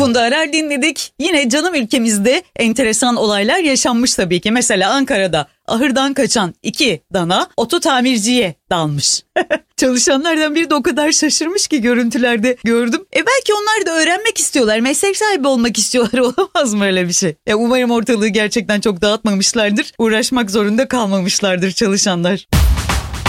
Funda Arar dinledik. Yine canım ülkemizde enteresan olaylar yaşanmış tabii ki. Mesela Ankara'da ahırdan kaçan 2 dana oto tamirciye dalmış. Çalışanlardan biri de o kadar şaşırmış ki görüntülerde gördüm. Belki onlar da öğrenmek istiyorlar. Meslek sahibi olmak istiyorlar. Olamaz mı öyle bir şey? Umarım ortalığı gerçekten çok dağıtmamışlardır. Uğraşmak zorunda kalmamışlardır çalışanlar.